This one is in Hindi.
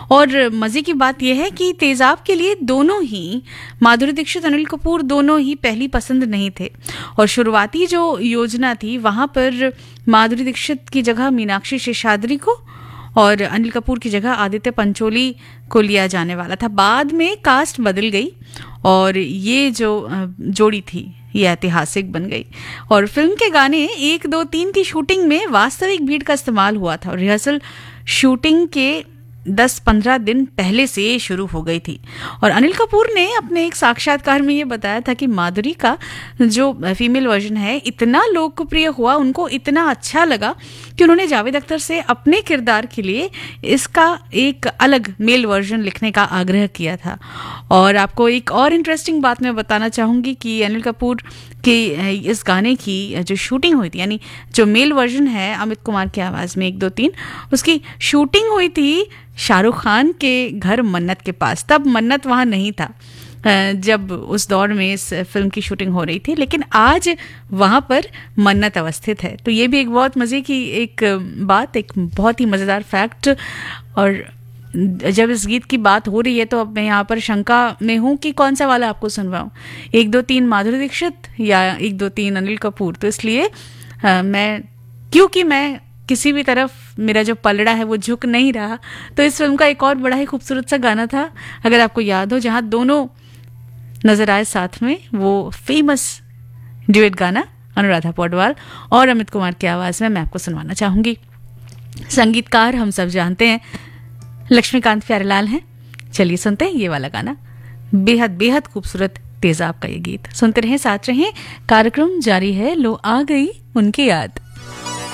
और मज़े की बात यह है कि तेज़ाब के लिए दोनों ही, माधुरी दीक्षित, अनिल कपूर, दोनों ही पहली पसंद नहीं थे। और शुरुआती जो योजना थी वहाँ पर माधुरी दीक्षित की जगह मीनाक्षी शेषाद्री को और अनिल कपूर की जगह आदित्य पंचोली को लिया जाने वाला था। बाद में कास्ट बदल गई और ये जो जोड़ी थी ये ऐतिहासिक बन गई। और फिल्म के गाने 1, 2, 3 की शूटिंग में वास्तविक बीट का इस्तेमाल हुआ था। रिहर्सल शूटिंग के 10-15 दिन पहले से शुरू हो गई थी। और अनिल कपूर ने अपने एक साक्षात्कार में ये बताया था कि माधुरी का जो फीमेल वर्जन है इतना लोकप्रिय हुआ, उनको इतना अच्छा लगा कि उन्होंने जावेद अख्तर से अपने किरदार के लिए इसका एक अलग मेल वर्जन लिखने का आग्रह किया था। और आपको एक और इंटरेस्टिंग बात मैं बताना चाहूँगी कि अनिल कपूर के इस गाने की जो शूटिंग हुई थी, यानी जो मेल वर्जन है अमित कुमार की आवाज़ में 1, 2, 3, उसकी शूटिंग हुई थी शाहरुख खान के घर मन्नत के पास। तब मन्नत वहाँ नहीं था जब उस दौर में इस फिल्म की शूटिंग हो रही थी, लेकिन आज वहाँ पर मन्नत अवस्थित है। तो ये भी एक बहुत मज़े की एक बात, एक बहुत ही मज़ेदार फैक्ट। और जब इस गीत की बात हो रही है तो अब मैं यहाँ पर शंका में हूँ कि कौन सा वाला आपको सुनवाऊँ, 1, 2, 3 माधुरी दीक्षित या 1, 2, 3 अनिल कपूर। तो इसलिए क्योंकि मैं किसी भी तरफ मेरा जो पलड़ा है वो झुक नहीं रहा, तो इस फिल्म का एक और बड़ा ही खूबसूरत सा गाना था, अगर आपको याद हो, जहाँ दोनों नजर आए साथ में, वो फेमस ड्यूएट गाना अनुराधा पौडवाल और अमित कुमार की आवाज़ में मैं आपको सुनवाना चाहूँगी। संगीतकार हम सब जानते हैं लक्ष्मीकांत प्यारेलाल हैं। चलिए सुनते हैं ये वाला गाना, बेहद बेहद खूबसूरत तेजाब का ये गीत। सुनते रहें, साथ रहें, कार्यक्रम जारी है, लो आ गई उनकी याद।